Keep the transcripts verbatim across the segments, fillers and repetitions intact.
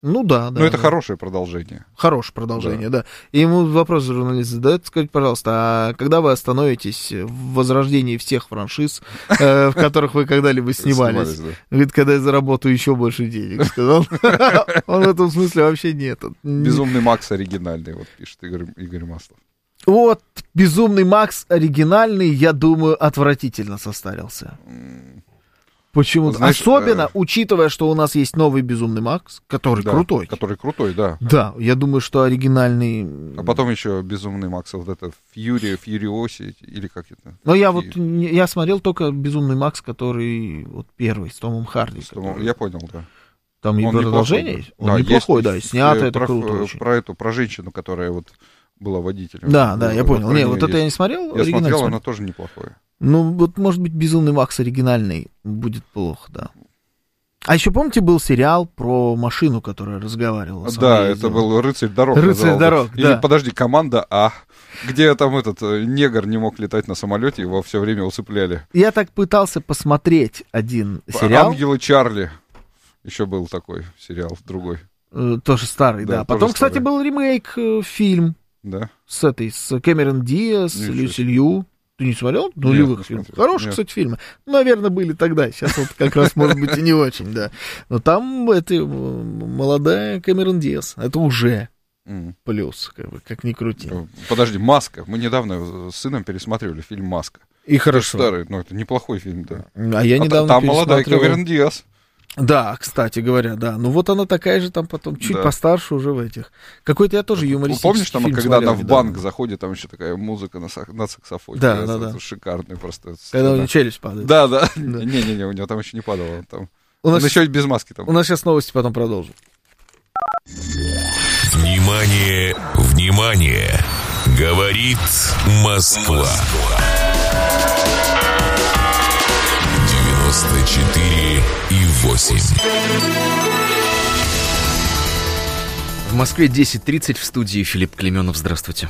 Ну да, да. Ну это да. хорошее продолжение. Хорошее продолжение, да. да. И ему вопрос журналист задает, скажите, пожалуйста, а когда вы остановитесь в возрождении всех франшиз, э, в которых вы когда-либо снимались? Говорит, когда я заработаю еще больше денег, сказал. Он в этом смысле вообще нет. «Безумный Макс» оригинальный, вот пишет Игорь Маслов. Вот, «Безумный Макс» оригинальный, я думаю, отвратительно состарился. Почему-то. Знаешь, Особенно, э... учитывая, что у нас есть новый «Безумный Макс», который да, крутой. Который крутой, да. Да, я думаю, что оригинальный... А потом еще «Безумный Макс», вот это «Фьюри», «Фьюриоси», или как это? Ну, я Фью... вот, я смотрел только «Безумный Макс», который вот первый, с Томом Харди. С Томом... Я понял, да. Там и продолжение есть? Он да, неплохой, есть, да, и снято это про, круто очень. Про эту, про женщину, которая вот была водителем. Да, да, я понял. Не, вот это есть. я не смотрел. Я смотрел, смотрел. она тоже неплохое. Ну, вот, может быть, «Безумный Макс» оригинальный будет плохо, да. А еще, помните, был сериал про машину, которая разговаривала? Да, это был «Рыцарь дорог». «Рыцарь дорог», Или, да. подожди, «Команда А», где там этот негр не мог летать на самолете, его все время усыпляли. Я так пытался посмотреть один сериал. «Ангелы Чарли». Еще был такой сериал, другой. Э, тоже старый, да. да. Потом, кстати, старый. Был ремейк, э, фильм. Да. С этой, с Кэмерон Диас, Люси Лью. Ты не смотрел нулевых фильмов? Хорошие, Нет. кстати, фильмы. Ну, наверное, были тогда. Сейчас вот как раз, может быть, и не очень, да. Но там это молодая Кэмерон Диас. Это уже mm. плюс, как бы, как ни крути. Подожди, «Маска». Мы недавно с сыном пересматривали фильм «Маска». И хорошо. Старый, но это неплохой фильм, да. А я недавно а там молодая Кэмерон Диас. Да, кстати говоря, да. Ну вот она такая же там потом, чуть да. постарше уже в этих. Какой-то я тоже юмористический Помнишь, там, фильм когда смотрел, она в банк заходит, там еще такая музыка на, сах- на саксофоне. Да, это, да, это да. Шикарный просто. Когда да. у нее челюсть падает. Да, да. Не-не-не, у него там еще не падало. Там... У нас... Он еще и без маски там. У нас сейчас новости, потом продолжим. Внимание, внимание! Говорит Москва. девяносто четыре и восемь. В Москве десять тридцать, в студии Филипп Клеменов. Здравствуйте.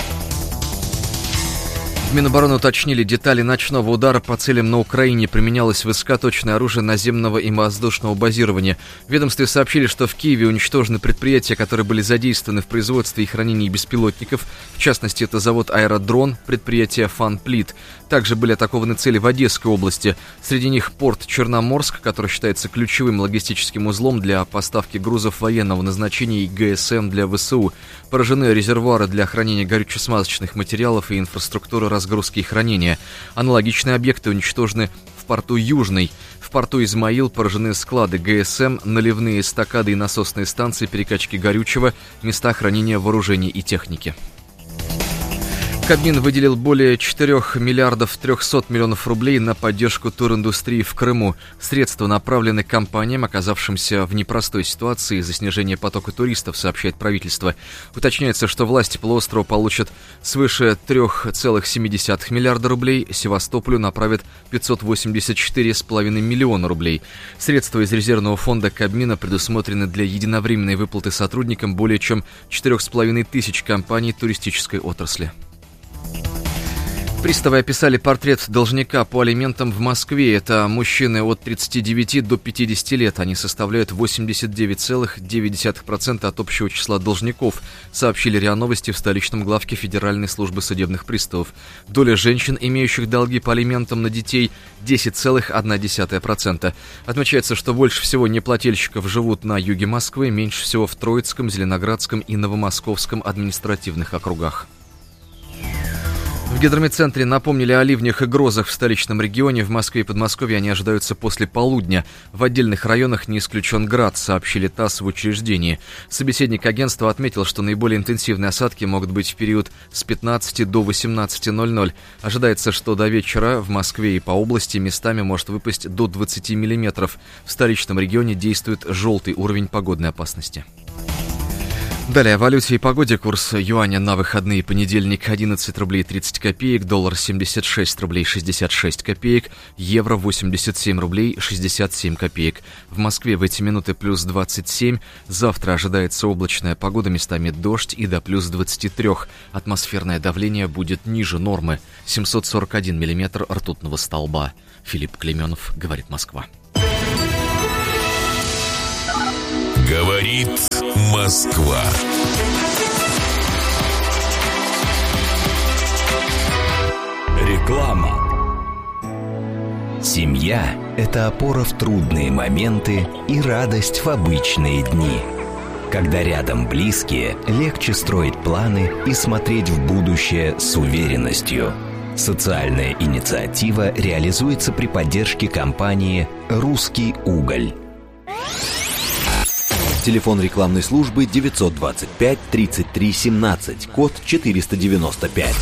В Минобороны уточнили детали ночного удара по целям на Украине. Применялось высокоточное оружие наземного и воздушного базирования. В ведомстве сообщили, что в Киеве уничтожены предприятия, которые были задействованы в производстве и хранении беспилотников. В частности, это завод «Аэродрон», предприятие «Фанплит». Также были атакованы цели в Одесской области. Среди них порт Черноморск, который считается ключевым логистическим узлом для поставки грузов военного назначения и ГСМ для ВСУ. Поражены резервуары для хранения горюче-смазочных материалов и инфраструктуры разгрузки и хранения. Аналогичные объекты уничтожены в порту Южный. В порту Измаил поражены склады ГСМ, наливные эстакады и насосные станции перекачки горючего, места хранения вооружений и техники. Кабмин выделил более четырёх миллиардов трёхсот миллионов рублей на поддержку туриндустрии в Крыму. Средства направлены компаниям, оказавшимся в непростой ситуации из-за снижения потока туристов, сообщает правительство. Уточняется, что власти полуострова получат свыше три целых семь десятых миллиарда рублей, Севастополю направят пятьсот восемьдесят четыре целых пять десятых миллиона рублей. Средства из резервного фонда Кабмина предусмотрены для единовременной выплаты сотрудникам более чем четырёх с половиной тысяч компаний туристической отрасли. Приставы описали портрет должника по алиментам в Москве. Это мужчины от тридцати девяти до пятидесяти лет. Они составляют восемьдесят девять целых девять десятых процента от общего числа должников, сообщили РИА Новости в столичном главке Федеральной службы судебных приставов. Доля женщин, имеющих долги по алиментам на детей, десять целых одна десятая процента. Отмечается, что больше всего неплательщиков живут на юге Москвы, меньше всего в Троицком, Зеленоградском и Новомосковском административных округах. В гидрометцентре напомнили о ливнях и грозах в столичном регионе. В Москве и Подмосковье они ожидаются после полудня. В отдельных районах не исключен град, сообщили ТАСС в учреждении. Собеседник агентства отметил, что наиболее интенсивные осадки могут быть в период с пятнадцати до восемнадцати ноль-ноль. Ожидается, что до вечера в Москве и по области местами может выпасть до двадцати миллиметров. В столичном регионе действует желтый уровень погодной опасности. Далее о валюте и погоде. Курс юаня на выходные: понедельник одиннадцать рублей тридцать копеек, доллар семьдесят шесть рублей шестьдесят шесть копеек, евро восемьдесят семь рублей шестьдесят семь копеек. В Москве в эти минуты плюс двадцать семь. Завтра ожидается облачная погода, местами дождь и до плюс двадцати трёх. Атмосферное давление будет ниже нормы. семьсот сорок один миллиметр ртутного столба. Филипп Клеменов, говорит Москва. Говорит Москва. Реклама. Семья – это опора в трудные моменты и радость в обычные дни. Когда рядом близкие, легче строить планы и смотреть в будущее с уверенностью. Социальная инициатива реализуется при поддержке компании «Русский уголь». Телефон рекламной службы девятьсот двадцать пять тридцать три семнадцать, код четыреста девяносто пять.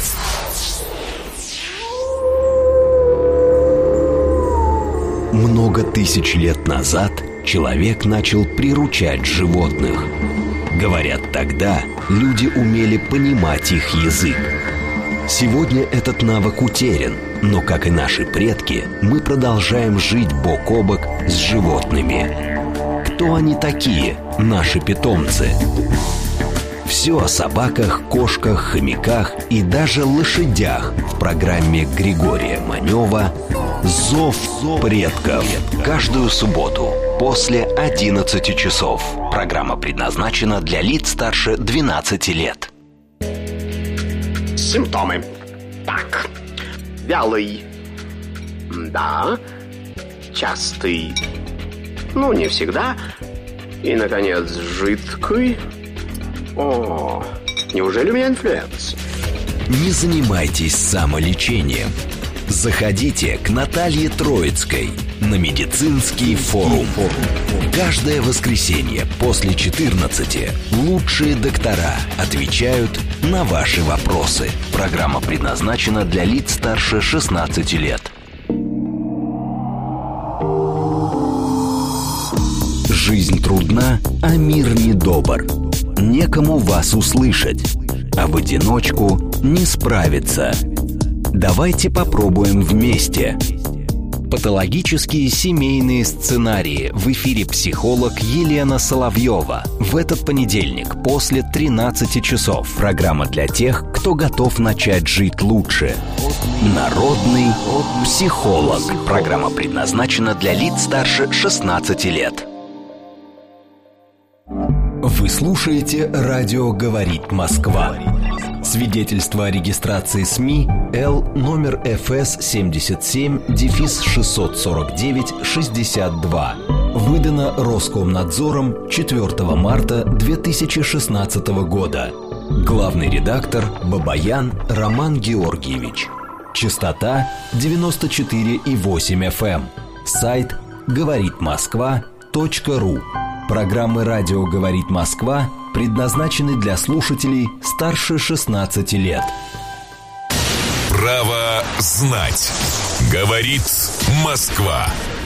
Много тысяч лет назад человек начал приручать животных. Говорят, тогда люди умели понимать их язык. Сегодня этот навык утерян, но, как и наши предки, мы продолжаем жить бок о бок с животными. Кто они такие, наши питомцы? Все о собаках, кошках, хомяках и даже лошадях в программе Григория Манева «Зов предков». Каждую субботу после одиннадцати часов. Программа предназначена для лиц старше двенадцати лет. Симптомы. Так. Вялый. Да. Частый. Ну, не всегда. И, наконец, жидкий. О, неужели у меня инфлюенс? Не занимайтесь самолечением. Заходите к Наталье Троицкой на медицинский форум. Каждое воскресенье после четырнадцати лучшие доктора отвечают на ваши вопросы. Программа предназначена для лиц старше шестнадцати лет. Жизнь трудна, а мир недобр. Некому вас услышать, а в одиночку не справиться. Давайте попробуем вместе. Патологические семейные сценарии. В эфире психолог Елена Соловьева. В этот понедельник после тринадцати часов. Программа для тех, кто готов начать жить лучше. Народный психолог. Программа предназначена для лиц старше шестнадцати лет. Вы слушаете «Радио говорит Москва». Свидетельство о регистрации СМИ Л номер эф эс семьдесят семь шестьсот сорок девять шестьдесят два. Выдано Роскомнадзором четвёртого марта две тысячи шестнадцатого года. Главный редактор Бабаян Роман Георгиевич. Частота девяносто четыре и восемь эф эм. Сайт говорит москва точка ру. Программы «Радио говорит Москва» предназначены для слушателей старше шестнадцати лет. Право знать. Говорит Москва.